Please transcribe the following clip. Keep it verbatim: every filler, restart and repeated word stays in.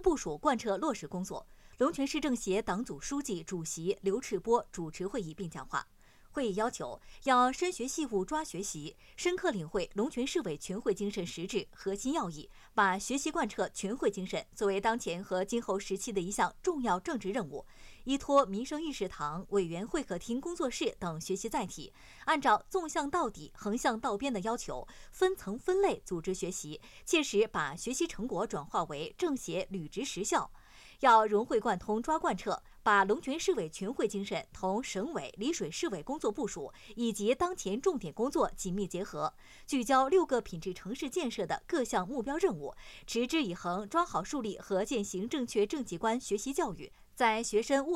部署贯彻落实工作。龙泉市政协党组书记、主席刘赤波主持会议并讲话。会议要求要深学细务抓学习，深刻领会龙泉市委全会精神实质核心要义，把学习贯彻全会精神作为当前和今后时期的一项重要政治任务，依托民生议事堂、委员会客厅工作室等学习载体，按照纵向到底、横向到边的要求，分层分类组织学习，切实把学习成果转化为政协履职实效。要融会贯通抓贯彻，把龙泉市委全会精神同省委、丽水市委工作部署以及当前重点工作紧密结合，聚焦六个品质城市建设的各项目标任务，持之以恒抓好树立和践行正确政绩观学习教育，在学生务